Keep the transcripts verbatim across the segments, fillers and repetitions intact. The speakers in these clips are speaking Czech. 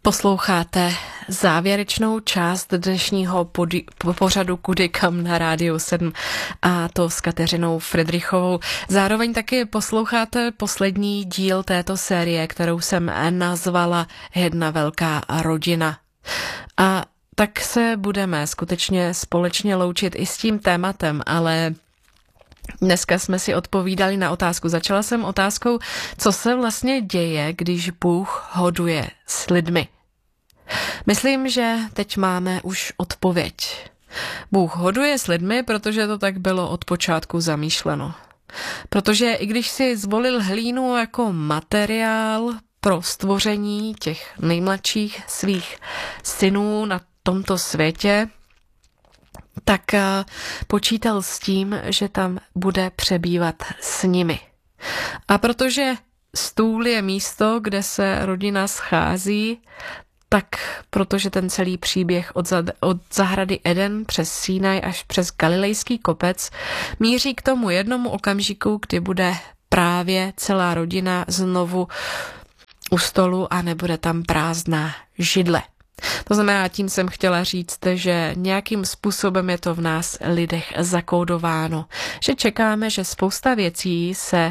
Posloucháte závěrečnou část dnešního podi- pořadu Kudy kam na Rádiu sedm, a to s Kateřinou Fridrichovou. Zároveň taky posloucháte poslední díl této série, kterou jsem nazvala Jedna velká rodina. A tak se budeme skutečně společně loučit i s tím tématem, ale dneska jsme si odpovídali na otázku. Začala jsem otázkou, co se vlastně děje, když Bůh hoduje s lidmi. Myslím, že teď máme už odpověď. Bůh hoduje s lidmi, protože to tak bylo od počátku zamýšleno. Protože i když si zvolil hlínu jako materiál pro stvoření těch nejmladších svých synů na tomto světě, tak počítal s tím, že tam bude přebývat s nimi. A protože stůl je místo, kde se rodina schází, tak protože ten celý příběh od, za, od zahrady Eden přes Sinaj až přes Galilejský kopec míří k tomu jednomu okamžiku, kdy bude právě celá rodina znovu u stolu a nebude tam prázdná židle. To znamená, tím jsem chtěla říct, že nějakým způsobem je to v nás lidech zakódováno, že čekáme, že spousta věcí se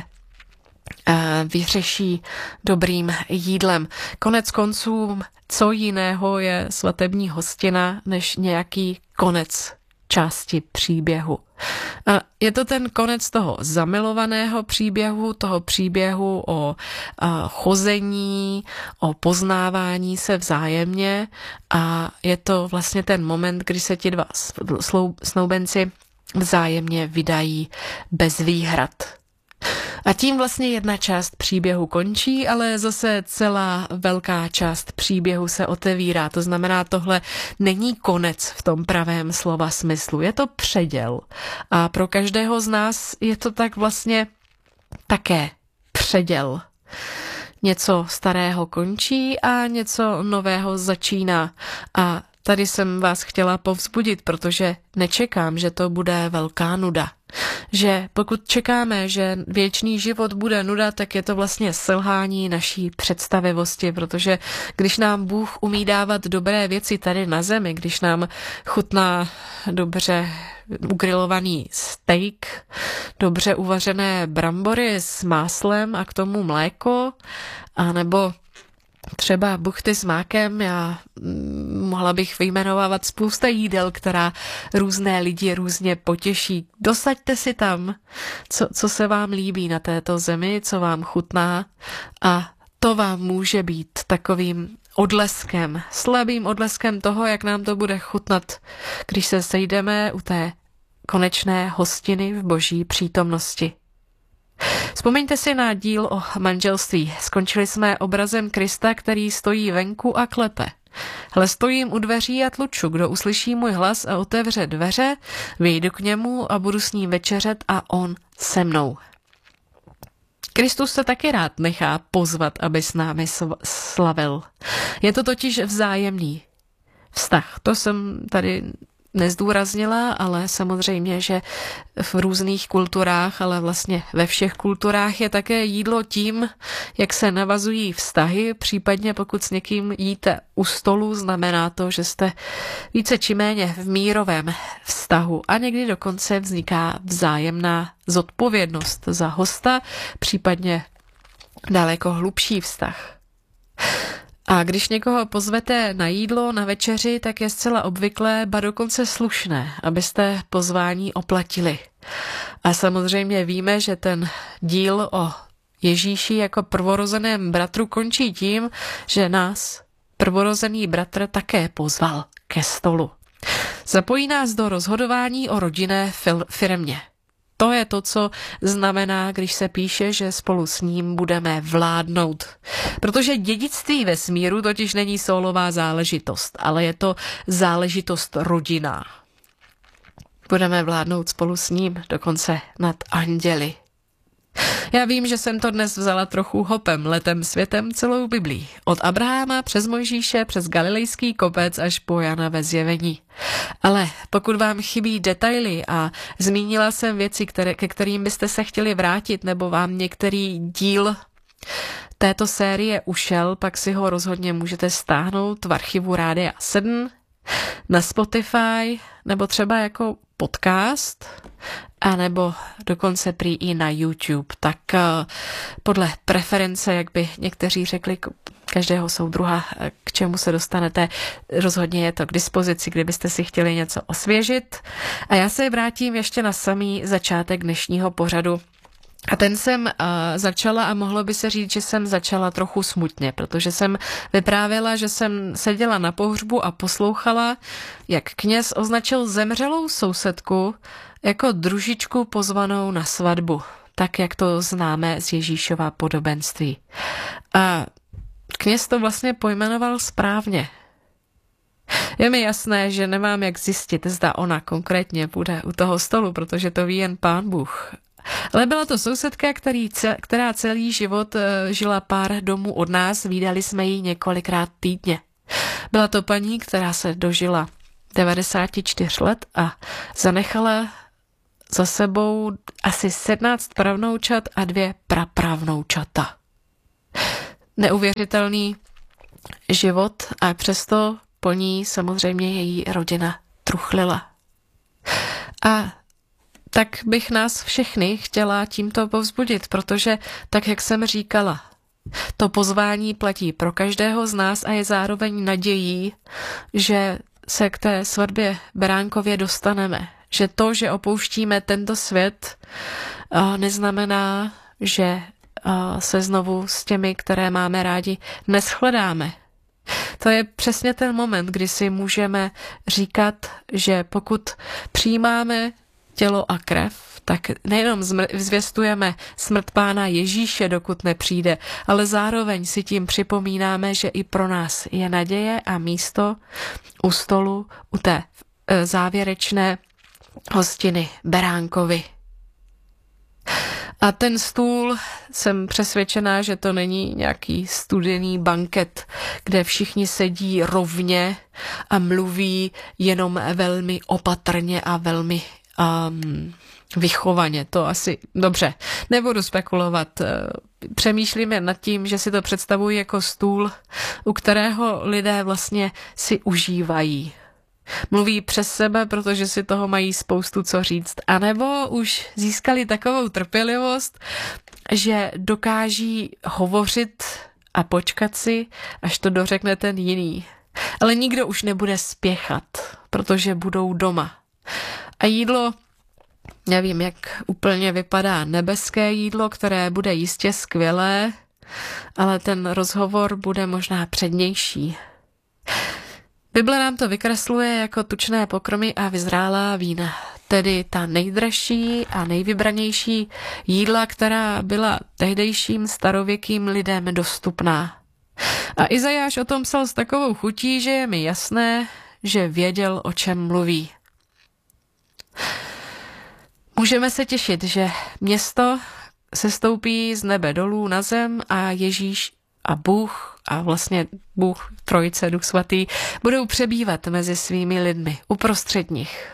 vyřeší dobrým jídlem. Konec konců, co jiného je svatební hostina, než nějaký konec části příběhu. A je to ten konec toho zamilovaného příběhu, toho příběhu o a, chození, o poznávání se vzájemně, a je to vlastně ten moment, kdy se ti dva snoubenci vzájemně vydají bez výhrad. A tím vlastně jedna část příběhu končí, ale zase celá velká část příběhu se otevírá. To znamená, tohle není konec v tom pravém slova smyslu. Je to předěl. A pro každého z nás je to tak vlastně také předěl. Něco starého končí a něco nového začíná. A tady jsem vás chtěla povzbudit, protože nečekám, že to bude velká nuda. Že pokud čekáme, že věčný život bude nuda, tak je to vlastně selhání naší představivosti, protože když nám Bůh umí dávat dobré věci tady na zemi, když nám chutná dobře ugrilovaný steak, dobře uvařené brambory s máslem a k tomu mléko, anebo třeba buchty s mákem, já mohla bych vyjmenovávat spousta jídel, která různé lidi různě potěší. Dosaďte si tam, co, co se vám líbí na této zemi, co vám chutná, a to vám může být takovým odleskem, slabým odleskem toho, jak nám to bude chutnat, když se sejdeme u té konečné hostiny v Boží přítomnosti. Vzpomeňte si na díl o manželství. Skončili jsme obrazem Krista, který stojí venku a klepe. Hle, stojím u dveří a tluču. Kdo uslyší můj hlas a otevře dveře, vyjdu k němu a budu s ním večeřet a on se mnou. Kristus se taky rád nechá pozvat, aby s námi slavil. Je to totiž vzájemný vztah. To jsem tady nezdůraznila, ale samozřejmě, že v různých kulturách, ale vlastně ve všech kulturách je také jídlo tím, jak se navazují vztahy, případně pokud s někým jíte u stolu, znamená to, že jste více či méně v mírovém vztahu a někdy dokonce vzniká vzájemná zodpovědnost za hosta, případně daleko hlubší vztah. A když někoho pozvete na jídlo, na večeři, tak je zcela obvyklé, ba dokonce slušné, abyste pozvání oplatili. A samozřejmě víme, že ten díl o Ježíši jako prvorozeném bratru končí tím, že nás prvorozený bratr také pozval ke stolu. Zapojí nás do rozhodování o rodinné firmě. To je to, co znamená, když se píše, že spolu s ním budeme vládnout. Protože dědictví vesmíru totiž není sólová záležitost, ale je to záležitost rodinná. Budeme vládnout spolu s ním, dokonce nad anděli. Já vím, že jsem to dnes vzala trochu hopem, letem světem celou Biblí. Od Abraháma přes Mojžíše, přes Galilejský kopec až po Jana ve Zjevení. Ale pokud vám chybí detaily a zmínila jsem věci, které, ke kterým byste se chtěli vrátit, nebo vám některý díl této série ušel, pak si ho rozhodně můžete stáhnout v archivu Rádia sedm, na Spotify, nebo třeba jako podcast, anebo dokonce prý i na YouTube. Tak podle preference, jak by někteří řekli, každého soudruha, k čemu se dostanete, rozhodně je to k dispozici, kdybyste si chtěli něco osvěžit. A já se vrátím ještě na samý začátek dnešního pořadu. A ten jsem uh, začala a mohlo by se říct, že jsem začala trochu smutně, protože jsem vyprávěla, že jsem seděla na pohřbu a poslouchala, jak kněz označil zemřelou sousedku jako družičku pozvanou na svatbu, tak jak to známe z Ježíšova podobenství. A kněz to vlastně pojmenoval správně. Je mi jasné, že nemám jak zjistit, zda ona konkrétně bude u toho stolu, protože to ví jen Pán Bůh. Ale byla to sousedka, který, která celý život žila pár domů od nás, vídali jsme ji několikrát týdně. Byla to paní, která se dožila devadesát čtyři let a zanechala za sebou asi sedmnáct pravnoučat a dvě prapravnoučata. Neuvěřitelný život a přesto po ní samozřejmě její rodina truchlila. A tak bych nás všechny chtěla tímto povzbudit, protože tak, jak jsem říkala, to pozvání platí pro každého z nás a je zároveň nadějí, že se k té svatbě beránkově dostaneme. Že to, že opouštíme tento svět, neznamená, že se znovu s těmi, které máme rádi, neschledáme. To je přesně ten moment, kdy si můžeme říkat, že pokud přijímáme tělo a krev, tak nejenom zvěstujeme smrt Pána Ježíše, dokud nepřijde, ale zároveň si tím připomínáme, že i pro nás je naděje a místo u stolu, u té závěrečné hostiny beránkovi. A ten stůl, jsem přesvědčená, že to není nějaký studený banket, kde všichni sedí rovně a mluví jenom velmi opatrně a velmi um, vychovaně. To asi dobře, nebudu spekulovat. Přemýšlím jen nad tím, že si to představuji jako stůl, u kterého lidé vlastně si užívají. Mluví přes sebe, protože si toho mají spoustu co říct. A nebo už získali takovou trpělivost, že dokáží hovořit a počkat si, až to dořekne ten jiný. Ale nikdo už nebude spěchat, protože budou doma. A jídlo, nevím, jak úplně vypadá nebeské jídlo, které bude jistě skvělé, ale ten rozhovor bude možná přednější. Bible nám to vykresluje jako tučné pokromy a vyzrálá vína, tedy ta nejdražší a nejvybranější jídla, která byla tehdejším starověkým lidem dostupná. A Izajáš o tom psal s takovou chutí, že je mi jasné, že věděl, o čem mluví. Můžeme se těšit, že město se stoupí z nebe dolů na zem a Ježíš a Bůh a vlastně Bůh, Trojice, Duch Svatý, budou přebývat mezi svými lidmi, uprostřed nich.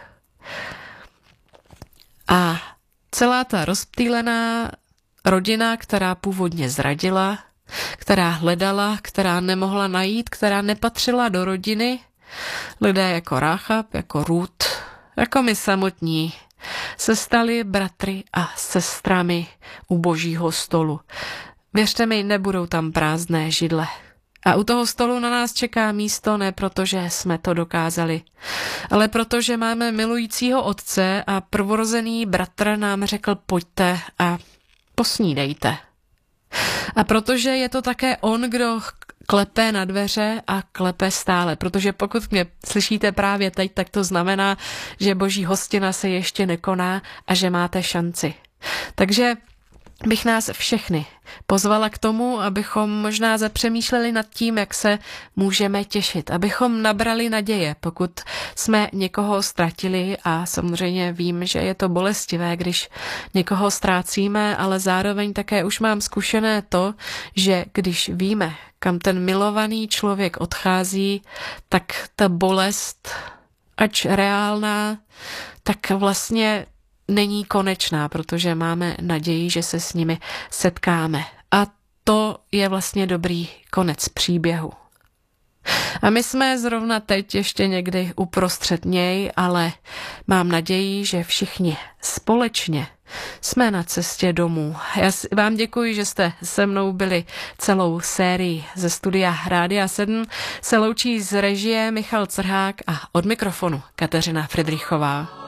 A celá ta rozptýlená rodina, která původně zradila, která hledala, která nemohla najít, která nepatřila do rodiny, lidé jako Ráchab, jako Rút, jako my samotní, se stali bratry a sestrami u Božího stolu. Věřte mi, nebudou tam prázdné židle. A u toho stolu na nás čeká místo ne proto, že jsme to dokázali, ale proto, že máme milujícího otce a prvorozený bratr nám řekl pojďte a posnídejte. A protože je to také on, kdo klepe na dveře a klepe stále, protože pokud mě slyšíte právě teď, tak to znamená, že Boží hostina se ještě nekoná a že máte šanci. Takže bych nás všechny pozvala k tomu, abychom možná zapřemýšleli nad tím, jak se můžeme těšit, abychom nabrali naděje, pokud jsme někoho ztratili a samozřejmě vím, že je to bolestivé, když někoho ztrácíme, ale zároveň také už mám zkušené to, že když víme, kam ten milovaný člověk odchází, tak ta bolest, ač reálná, tak vlastně není konečná, protože máme naději, že se s nimi setkáme. A to je vlastně dobrý konec příběhu. A my jsme zrovna teď ještě někdy uprostřed něj, ale mám naději, že všichni společně jsme na cestě domů. Já vám děkuji, že jste se mnou byli celou sérii ze studia Rádia sedm. Se loučí z režie Michal Crhák a od mikrofonu Kateřina Fridrichová.